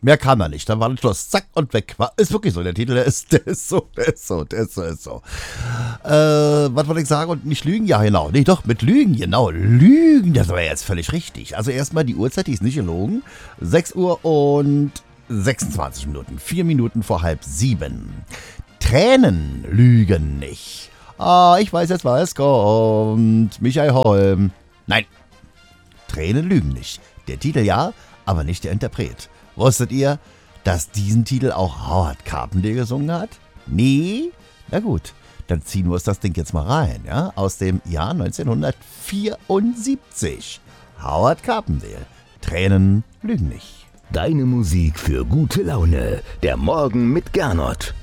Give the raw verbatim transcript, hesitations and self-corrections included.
Mehr kam da nicht. Dann war Schluss. Zack und weg. War, ist wirklich so. Der Titel, der ist, der ist so, der ist so, der ist so, der ist so. Äh, was wollte ich sagen? Und nicht lügen? Ja, genau. Nee, doch, mit Lügen, genau. Lügen, das war jetzt völlig richtig. Also erstmal die Uhrzeit, die ist nicht gelogen. sechs Uhr und sechsundzwanzig Minuten. Vier Minuten vor halb sieben. Tränen lügen nicht. Ah, ich weiß jetzt, was kommt. Michael Holm. Nein, Tränen lügen nicht. Der Titel ja, aber nicht der Interpret. Wusstet ihr, dass diesen Titel auch Howard Carpendale gesungen hat? Nee? Na gut, dann ziehen wir uns das Ding jetzt mal rein, ja? Aus dem Jahr neunzehnhundertvierundsiebzig. Howard Carpendale. Tränen lügen nicht. Deine Musik für gute Laune. Der Morgen mit Gernot.